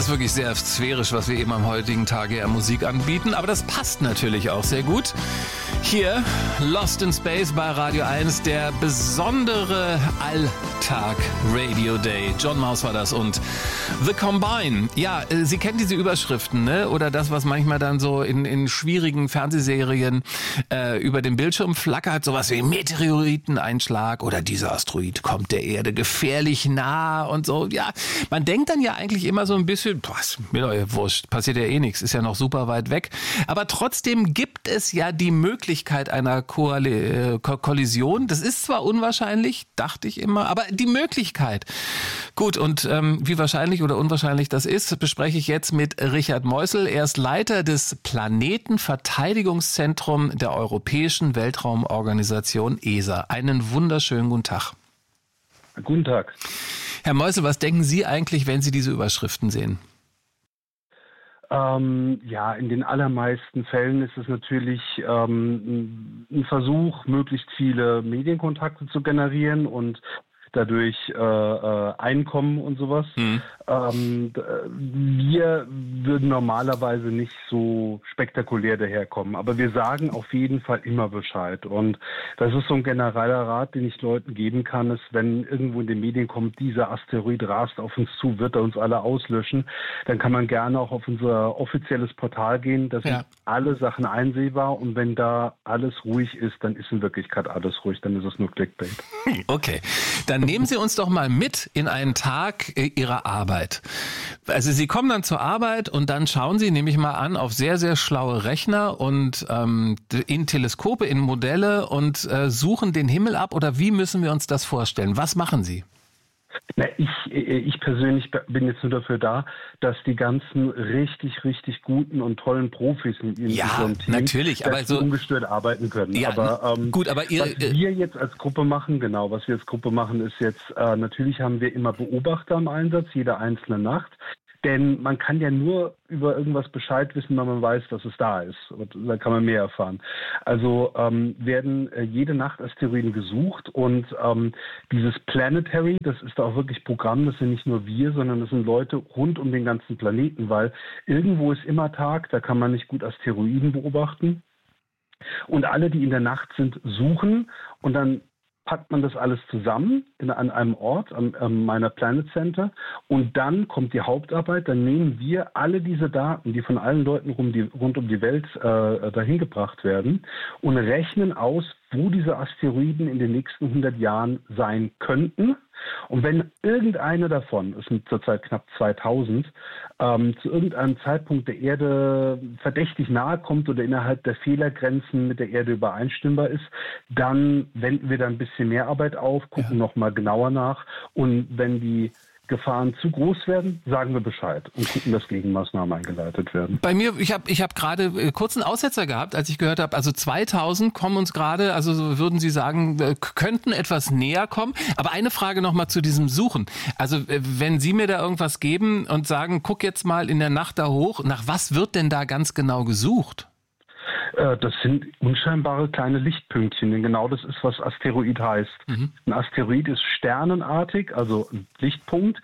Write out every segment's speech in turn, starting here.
ist wirklich sehr sphärisch, was wir eben am heutigen Tage ja Musik anbieten. Aber das passt natürlich auch sehr gut. Hier, Lost in Space bei Radio 1, der besondere Alltag Radio Day. John Maus war das und The Combine. Ja, Sie kennen diese Überschriften, ne? Oder das, was manchmal dann so in schwierigen Fernsehserien über den Bildschirm flackert. Sowas wie Meteoriteneinschlag oder dieser Asteroid kommt der Erde gefährlich nah und so. Ja, man denkt dann ja eigentlich immer so ein bisschen, was, mir doch wurscht, passiert ja eh nichts, ist ja noch super weit weg. Aber trotzdem gibt es ja die Möglichkeit einer Kollision. Das ist zwar unwahrscheinlich, dachte ich immer, aber die Möglichkeit. Gut, und wie wahrscheinlich oder unwahrscheinlich das ist, bespreche ich jetzt mit Richard Meusel. Er ist Leiter des Planetenverteidigungszentrums der Europäischen Weltraumorganisation ESA. Einen wunderschönen guten Tag. Guten Tag. Herr Meusel, was denken Sie eigentlich, wenn Sie diese Überschriften sehen? Ja, in den allermeisten Fällen ist es natürlich ein Versuch, möglichst viele Medienkontakte zu generieren und dadurch Einkommen und sowas. Wir würden normalerweise nicht so spektakulär daherkommen, aber wir sagen auf jeden Fall immer Bescheid. Und das ist so ein genereller Rat, den ich Leuten geben kann, ist, wenn irgendwo in den Medien kommt, dieser Asteroid rast auf uns zu, wird er uns alle auslöschen, dann kann man gerne auch auf unser offizielles Portal gehen. Da sind alle Sachen einsehbar und wenn da alles ruhig ist, dann ist in Wirklichkeit alles ruhig, dann ist es nur Clickbait. Okay, dann nehmen Sie uns doch mal mit in einen Tag Ihrer Arbeit. Also Sie kommen dann zur Arbeit und dann schauen Sie, nehme ich mal an, auf sehr, sehr schlaue Rechner und in Teleskope, in Modelle und suchen den Himmel ab, oder wie müssen wir uns das vorstellen? Was machen Sie? Na, ich persönlich bin jetzt nur dafür da, dass die ganzen richtig, richtig guten und tollen Profis in ihrem Team natürlich, aber so ungestört arbeiten können. Ja, aber gut, aber was wir jetzt als Gruppe machen, ist jetzt, natürlich haben wir immer Beobachter im Einsatz, jede einzelne Nacht. Denn man kann ja nur über irgendwas Bescheid wissen, wenn man weiß, dass es da ist. Und da kann man mehr erfahren. Also werden jede Nacht Asteroiden gesucht und dieses Planetary, das ist da auch wirklich Programm, das sind nicht nur wir, sondern das sind Leute rund um den ganzen Planeten, weil irgendwo ist immer Tag, da kann man nicht gut Asteroiden beobachten. Und alle, die in der Nacht sind, suchen und dann packt man das alles zusammen an einem Ort, am Minor Planet Center, und dann kommt die Hauptarbeit. Dann nehmen wir alle diese Daten, die von allen Leuten rund um die Welt dahin gebracht werden, und rechnen aus, wo diese Asteroiden in den nächsten 100 Jahren sein könnten. Und wenn irgendeine davon, es sind zurzeit knapp 2000, zu irgendeinem Zeitpunkt der Erde verdächtig nahe kommt oder innerhalb der Fehlergrenzen mit der Erde übereinstimmbar ist, dann wenden wir da ein bisschen mehr Arbeit auf, gucken nochmal genauer nach, und wenn die Gefahren zu groß werden, sagen wir Bescheid und gucken, dass Gegenmaßnahmen eingeleitet werden. Bei mir, ich hab gerade kurz einen Aussetzer gehabt, als ich gehört habe, also 2000 kommen uns gerade, also würden Sie sagen, könnten etwas näher kommen. Aber eine Frage nochmal zu diesem Suchen. Also wenn Sie mir da irgendwas geben und sagen, guck jetzt mal in der Nacht da hoch, nach was wird denn da ganz genau gesucht? Das sind unscheinbare kleine Lichtpünktchen, denn genau das ist, was Asteroid heißt. Ein Asteroid ist sternenartig, also ein Lichtpunkt,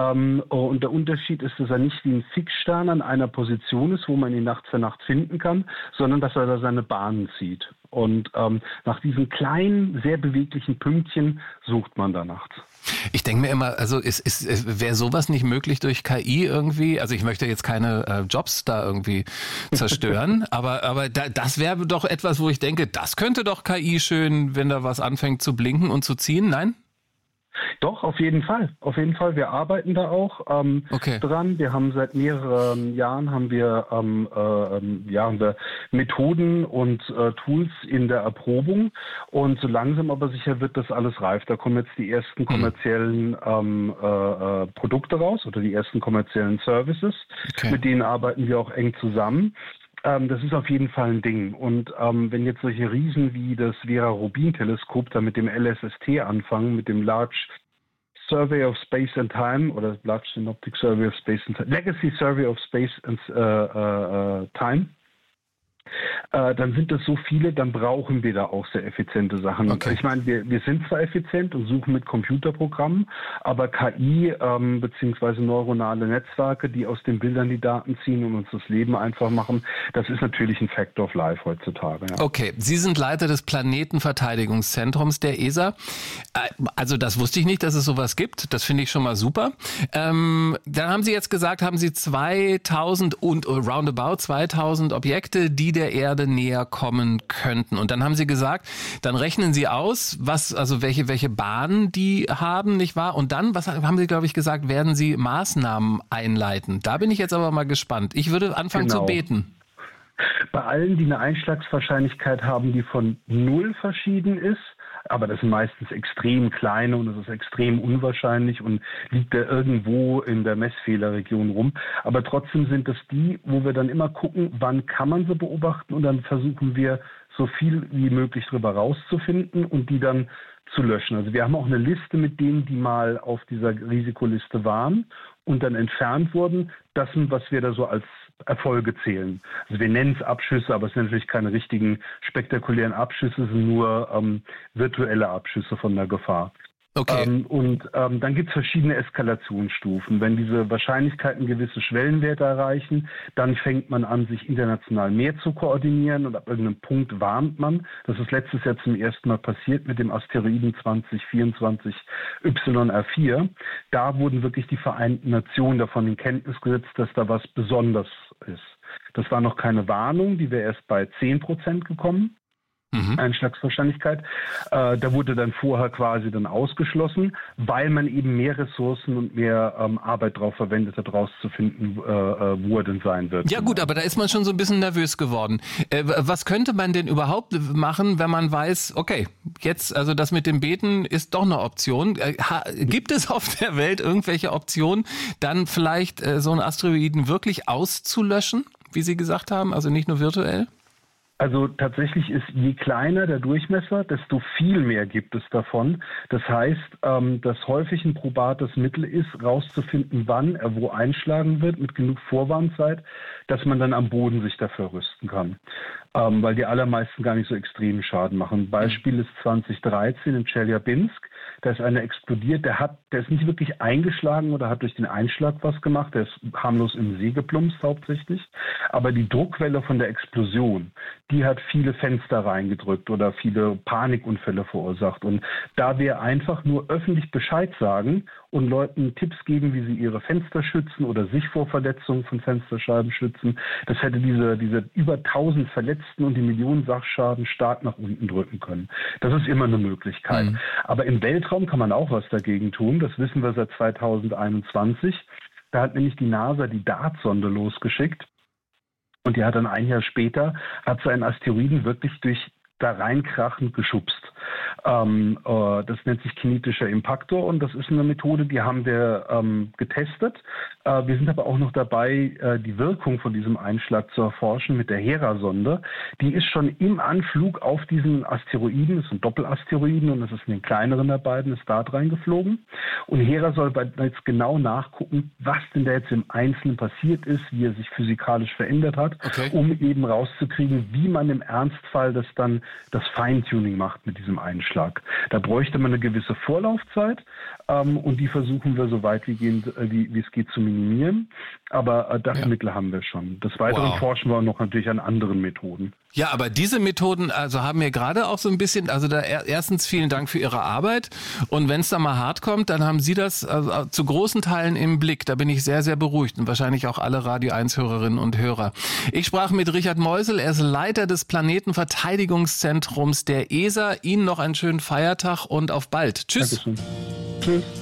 und der Unterschied ist, dass er nicht wie ein Fixstern an einer Position ist, wo man ihn Nacht für Nacht finden kann, sondern dass er da seine Bahnen zieht. Und nach diesen kleinen, sehr beweglichen Pünktchen sucht man da nachts. Ich denke mir immer, also wäre sowas nicht möglich durch KI irgendwie? Also ich möchte jetzt keine Jobs da irgendwie zerstören, aber das wäre doch etwas, wo ich denke, das könnte doch KI schön, wenn da was anfängt zu blinken und zu ziehen, nein? Doch, auf jeden Fall. Auf jeden Fall. Wir arbeiten da auch dran. Wir haben seit mehreren Jahren haben wir Methoden und Tools in der Erprobung. Und so langsam aber sicher wird das alles reif. Da kommen jetzt die ersten kommerziellen Produkte raus oder die ersten kommerziellen Services. Okay. Mit denen arbeiten wir auch eng zusammen. Das ist auf jeden Fall ein Ding. Und wenn jetzt solche Riesen wie das Vera-Rubin-Teleskop da mit dem LSST anfangen, mit dem Large Survey of Space and Time oder Large Synoptic Survey of Space and Time, Legacy Survey of Space and Time, dann sind das so viele, dann brauchen wir da auch sehr effiziente Sachen. Okay. Ich meine, wir sind zwar effizient und suchen mit Computerprogrammen, aber KI beziehungsweise neuronale Netzwerke, die aus den Bildern die Daten ziehen und uns das Leben einfach machen, das ist natürlich ein Fact of Life heutzutage. Ja. Okay, Sie sind Leiter des Planetenverteidigungszentrums der ESA. Also das wusste ich nicht, dass es sowas gibt. Das finde ich schon mal super. Dann haben Sie jetzt gesagt, haben Sie 2000 und roundabout 2000 Objekte, die der Erde näher kommen könnten. Und dann haben Sie gesagt, dann rechnen Sie aus, welche Bahnen die haben, nicht wahr? Und dann, was haben Sie, glaube ich, gesagt, werden Sie Maßnahmen einleiten. Da bin ich jetzt aber mal gespannt. Ich würde anfangen zu beten. Bei allen, die eine Einschlagswahrscheinlichkeit haben, die von 0 verschieden ist, aber das sind meistens extrem kleine und das ist extrem unwahrscheinlich und liegt da irgendwo in der Messfehlerregion rum. Aber trotzdem sind das die, wo wir dann immer gucken, wann kann man sie beobachten und dann versuchen wir so viel wie möglich drüber rauszufinden und die dann zu löschen. Also wir haben auch eine Liste mit denen, die mal auf dieser Risikoliste waren und dann entfernt wurden. Das sind, was wir da so als Erfolge zählen. Also wir nennen es Abschüsse, aber es sind natürlich keine richtigen spektakulären Abschüsse, es sind nur virtuelle Abschüsse von der Gefahr. Okay. Dann gibt es verschiedene Eskalationsstufen. Wenn diese Wahrscheinlichkeiten gewisse Schwellenwerte erreichen, dann fängt man an, sich international mehr zu koordinieren und ab irgendeinem Punkt warnt man. Das ist letztes Jahr zum ersten Mal passiert mit dem Asteroiden 2024 YR4. Da wurden wirklich die Vereinten Nationen davon in Kenntnis gesetzt, dass da was Besonderes ist. Das war noch keine Warnung, die wäre erst bei 10% gekommen. Einschlagswahrscheinlichkeit. Da wurde dann vorher quasi dann ausgeschlossen, weil man eben mehr Ressourcen und mehr Arbeit darauf verwendet hat, rauszufinden, wo er denn sein wird. Ja gut, aber da ist man schon so ein bisschen nervös geworden. Was könnte man denn überhaupt machen, wenn man weiß, okay, jetzt, also das mit dem Beten ist doch eine Option. Gibt es auf der Welt irgendwelche Optionen, dann vielleicht so einen Asteroiden wirklich auszulöschen, wie Sie gesagt haben, also nicht nur virtuell? Also tatsächlich ist, je kleiner der Durchmesser, desto viel mehr gibt es davon. Das heißt, dass häufig ein probates Mittel ist, rauszufinden, wann er wo einschlagen wird, mit genug Vorwarnzeit, dass man dann am Boden sich dafür rüsten kann. Weil die allermeisten gar nicht so extremen Schaden machen. Beispiel ist 2013 in Tscheljabinsk. Da ist einer explodiert, der ist nicht wirklich eingeschlagen oder hat durch den Einschlag was gemacht, der ist harmlos im See geplumpst hauptsächlich. Aber die Druckwelle von der Explosion, die hat viele Fenster reingedrückt oder viele Panikunfälle verursacht. Und da wir einfach nur öffentlich Bescheid sagen und Leuten Tipps geben, wie sie ihre Fenster schützen oder sich vor Verletzungen von Fensterscheiben schützen, das hätte diese über 1000 Verletzten und die Millionen Sachschaden stark nach unten drücken können. Das ist immer eine Möglichkeit. Aber im Weltraum kann man auch was dagegen tun. Das wissen wir seit 2021. Da hat nämlich die NASA die DART-Sonde losgeschickt. Und die hat dann ein Jahr später, hat sie einen Asteroiden wirklich durch da reinkrachend geschubst. Das nennt sich kinetischer Impaktor und das ist eine Methode, die haben wir getestet. Wir sind aber auch noch dabei, die Wirkung von diesem Einschlag zu erforschen mit der Hera-Sonde. Die ist schon im Anflug auf diesen Asteroiden, das sind Doppelasteroiden und das ist in den kleineren der beiden, ist da reingeflogen. Und Hera soll jetzt genau nachgucken, was denn da jetzt im Einzelnen passiert ist, wie er sich physikalisch verändert hat, um eben rauszukriegen, wie man im Ernstfall das Feintuning macht mit diesem Einschlag. Da bräuchte man eine gewisse Vorlaufzeit und die versuchen wir so weit wie es geht zu minimieren. Aber das Mittel haben wir schon. Des Weiteren forschen wir noch natürlich an anderen Methoden. Ja, aber diese Methoden haben mir gerade auch so ein bisschen, also da erstens vielen Dank für Ihre Arbeit und wenn es da mal hart kommt, dann haben Sie das zu großen Teilen im Blick. Da bin ich sehr, sehr beruhigt und wahrscheinlich auch alle Radio 1 Hörerinnen und Hörer. Ich sprach mit Richard Meusel, er ist Leiter des Planetenverteidigungszentrums der ESA. Ihnen noch einen schönen Feiertag und auf bald. Tschüss. Dankeschön. Tschüss.